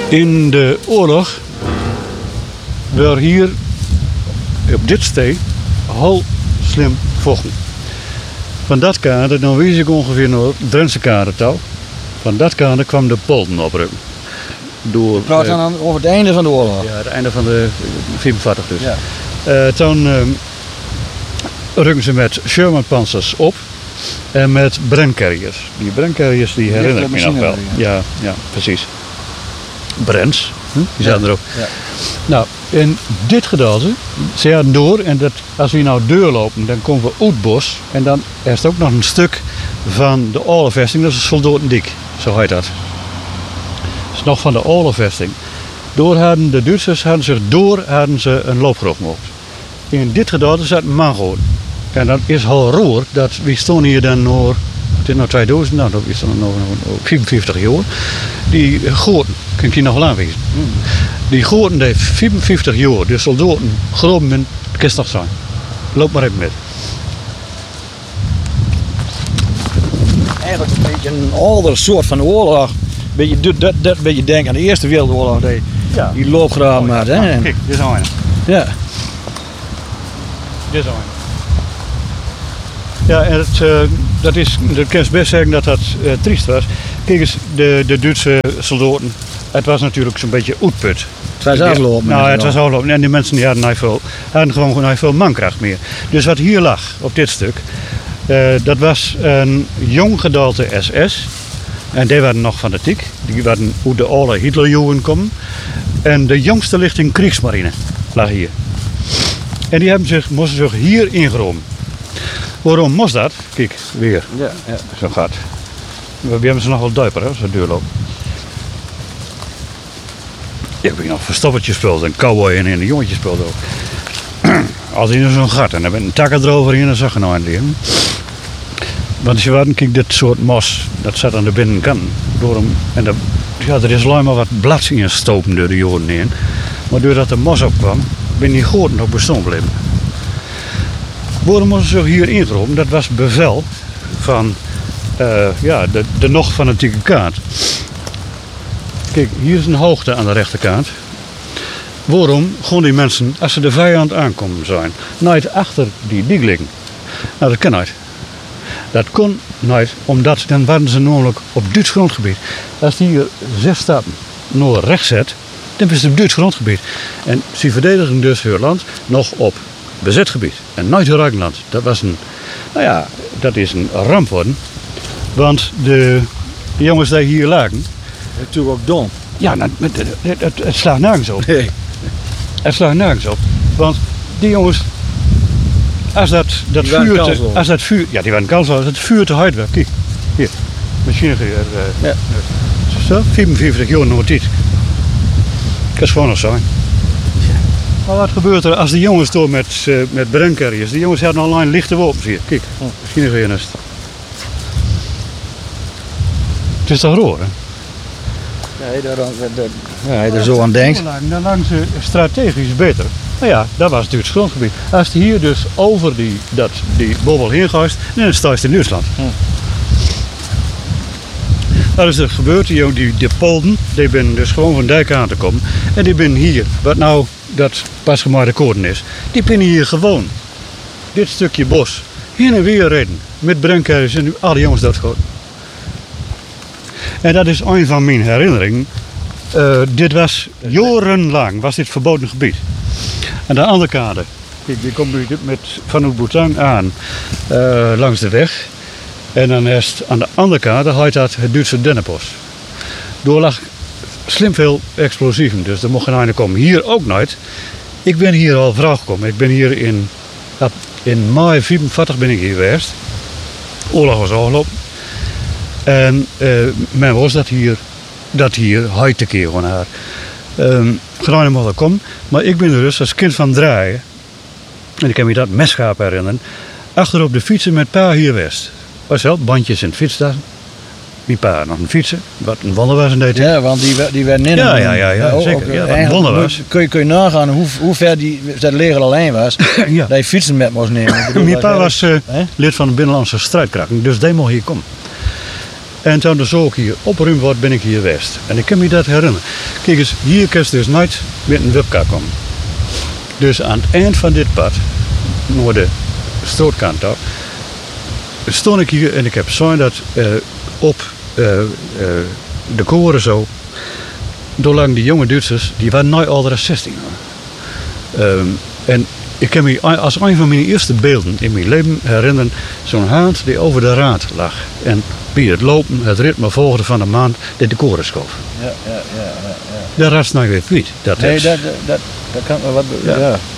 In de oorlog werd hier op dit steen heel slim vochten. Van dat kade, dan wees ik ongeveer naar Drentse kadetouw. Van dat kade kwam de polten oprukken. We praten dan over het einde van de oorlog? Ja, het einde van de 44 dus. Ja. Toen rukken ze met Sherman-panzers op en met Brencarriers. Die Brencarriers die herinner ik me nog wel. Ja, precies. Brens, die zaten erop. Ja. Nou, in dit gedeelte, ze hadden door en dat, als we nou doorlopen, dan komen we uit het bos. En dan is er ook nog een stuk van de oorlogsvesting, dat is de Soldatendik, zo heet dat. Dat is nog van de oorlogsvesting. Door hadden de Duitsers hadden ze een loopgraaf gemaakt. In dit gedeelte zat een mangoot. En dat is heel roer, dat we stonden hier dan nog, het is nou 2000, nou dat is dan nog 55 jaar. Die goten, kan ik je nog wel aanwijzen. Die goten die 55 jaar, de soldaten, geloof me, het kan nog zijn. Loop maar even met. Eigenlijk een beetje een ander soort van oorlog. Dat beetje denken aan de Eerste Wereldoorlog, die loopgraven had. Hè? Kijk, dit is een. Ja. Dit is een. Ja, en dat kan je best zeggen dat dat triest was. Kijk eens, de Duitse soldaten, het was natuurlijk zo'n beetje uitput. Het was afgelopen. Nou, het was afgelopen. En die mensen die hadden gewoon veel mankracht meer. Dus wat hier lag, op dit stuk, dat was een jong gedeelte SS. En die waren nog fanatiek. Die waren hoe de alle Hitlerjugend komen. En de jongste lichting Kriegsmarine lag hier. En die moesten zich hier ingeromen. Waarom moest dat? Kijk, weer. Ja. Zo gaat. We hebben ze nog wel duiper, hè, zo duur lopen. Ik heb hier nog verstoppertjes gespeeld, een cowboy en een jongetje speelde ook. Als in zo'n gat en dan ben een takken erover in en dan zag je nou aan liggen. Want als je wat, kijk, dit soort mos, dat zat aan de binnenkant. En er is alleen maar wat blads in gestopen door de jaren heen. Maar doordat er mos opkwam, ben die goten nog bestaan gebleven. Waarom moesten ze hier ingeroepen? Dat was bevel van de nog fanatieke kaart. Kijk, hier is een hoogte aan de rechterkant. Waarom gaan die mensen, als ze de vijand aankomen zijn, nooit achter die dik liggen? Nou, dat kan nooit. Dat kon nooit, omdat dan waren ze namelijk op Duits grondgebied. Als die hier 6 stappen naar rechts zet, dan is het op Duits grondgebied. En ze verdedigen dus hun land nog op bezet gebied. En nooit hun eigen land. Dat is een ramp worden. Want de jongens die hier lagen... Natuurlijk ook dom. Ja, het slaat nergens op. Nee. Het slaat nergens op. Want die jongens... Als dat vuur... Ja, die waren kansloos. Als het vuur te hard werd. Kijk, hier. Machinegeweer. Ja. Zo, 45 jaar nog dit. Kan het gewoon nog zijn. Maar wat gebeurt er als de jongens door met Brencarriers? Die jongens hadden al een lichte wapens hier. Kijk, machinegeweer is het. Het is toch roer, hè? Ja, je er zo aan denkt. Dan lagen ze strategisch beter. Nou ja, dat was het Duits grondgebied. Als je hier dus over die bobbel heen gaat, dan sta je in Duitsland. Dat is er gebeurd. De Polen, die zijn dus gewoon van dijk aan te komen. En die zijn hier, wat nou dat pasgemaakte koorden is, die zijn hier gewoon. Dit stukje bos, heen en weer rijden. Met Brencarriers en alle jongens doodgeschoten. En dat is een van mijn herinneringen. Dit was jarenlang was dit verboden gebied. Aan de andere kade, kijk, die komt vanuit Boutang aan langs de weg. En dan is het aan de andere kade heet dat het Duitse Dennenbos. Door lag slim veel explosieven, dus er mocht geen einde komen. Hier ook nooit. Ik ben hier al vrouw gekomen. Ik ben hier in mei 44 ben ik hier geweest. Oorlog was afgelopen. En men was dat hier huid te keer gewoon haar. Gedaan mocht komen. Maar ik ben er dus als kind van draaien. En ik kan me dat messchaap herinneren. Achter op de fietsen met pa hier west. Was wel bandjes in het fietsdassen. Die pa nog een fietsen. Wat een wonder was in deze tijd. Ja, want die werden in. Ja, zeker. Ja, wat een wonder was. Kun je nagaan hoe ver dat leger alleen was. Ja. Dat je fietsen met moest nemen. Mijn pa was lid van de Binnenlandse Strijdkrachten. Dus die mocht hier komen. En toen dus ook hier opruimd wordt, ben ik hier geweest. En ik kan me dat herinneren. Kijk eens, hier kan je dus nooit met een wipka komen. Dus aan het eind van dit pad, naar de strootkant op, stond ik hier en ik heb gezien dat op de koren zo, doorlang die jonge Duitsers, die waren nooit ouder dan 16. En ik kan me als een van mijn eerste beelden in mijn leven herinneren, zo'n haand die over de raad lag. En bij het lopen, het ritme volgde van de maand, de koren schoof. Ja. Dat was nou weer niet. Dat Nee, is. dat kan me wat... Ja.